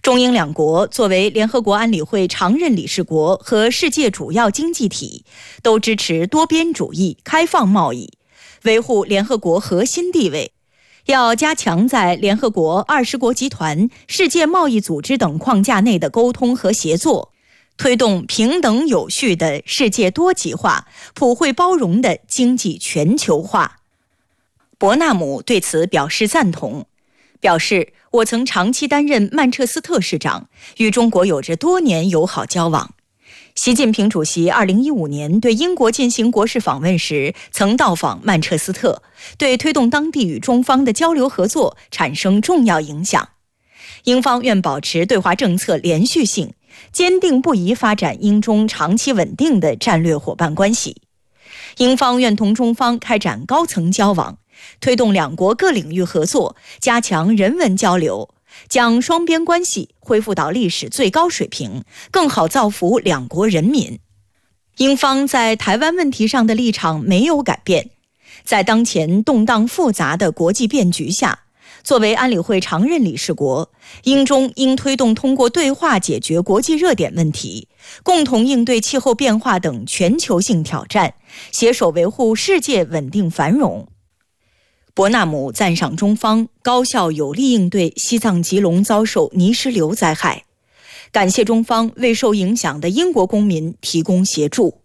中英两国作为联合国安理会常任理事国和世界主要经济体，都支持多边主义、开放贸易，维护联合国核心地位。要加强在联合国、20国集团、世界贸易组织等框架内的沟通和协作，推动平等有序的世界多极化、普惠包容的经济全球化。伯纳姆对此表示赞同，表示我曾长期担任曼彻斯特市长，与中国有着多年友好交往。习近平主席2015年对英国进行国事访问时，曾到访曼彻斯特，对推动当地与中方的交流合作产生重要影响。英方愿保持对华政策连续性，坚定不移发展英中长期稳定的战略伙伴关系。英方愿同中方开展高层交往，推动两国各领域合作，加强人文交流，将双边关系恢复到历史最高水平，更好造福两国人民。英方在台湾问题上的立场没有改变。在当前动荡复杂的国际变局下，作为安理会常任理事国，英中应推动通过对话解决国际热点问题，共同应对气候变化等全球性挑战，携手维护世界稳定繁荣。伯纳姆赞赏中方高效有力应对西藏吉隆遭受泥石流灾害，感谢中方为受影响的英国公民提供协助。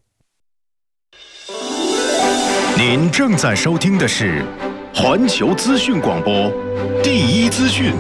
您正在收听的是环球资讯广播第一资讯。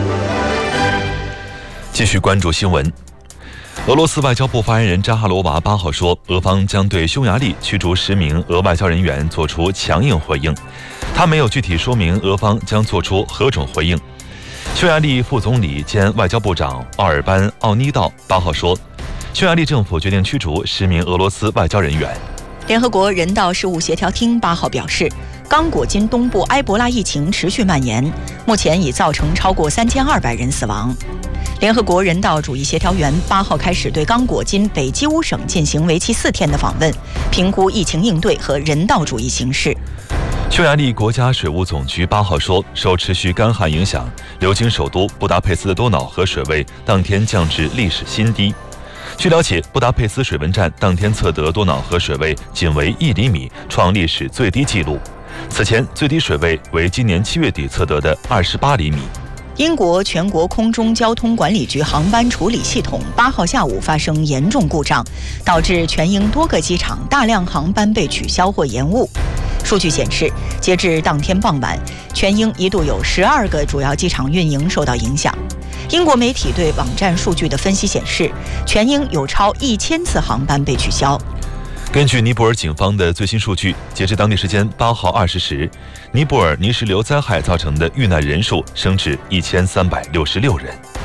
继续关注新闻。俄罗斯外交部发言人扎哈罗娃8号说，俄方将对匈牙利驱逐10名俄外交人员作出强硬回应，他没有具体说明俄方将做出何种回应。匈牙利副总理兼外交部长奥尔班·奥尼道8号说，匈牙利政府决定驱逐10名俄罗斯外交人员。 联合国人道事务协调厅8号表示，刚果金东部埃博拉疫情持续蔓延，目前已造成超过3200人死亡。联合国人道主义协调员8号开始对刚果金北基乌省进行为期4天的访问，评估疫情应对和人道主义形势。 匈牙利国家水务总局8号说，受持续干旱影响，流经首都布达佩斯的多瑙河水位当天降至历史新低。据了解，布达佩斯水文站当天测得多瑙河水位仅为1厘米，创历史最低纪录。此前最低水位为今年7月底测得的28厘米。 英国全国空中交通管理局航班处理系统8号下午发生严重故障，导致全英多个机场大量航班被取消或延误。数据显示，截至当天傍晚，全英一度有12个主要机场运营受到影响。英国媒体对网站数据的分析显示，全英有超1000次航班被取消。 根据尼泊尔警方的最新数据，截至当地时间8号20时，尼泊尔泥石流灾害造成的遇难人数升至1366人。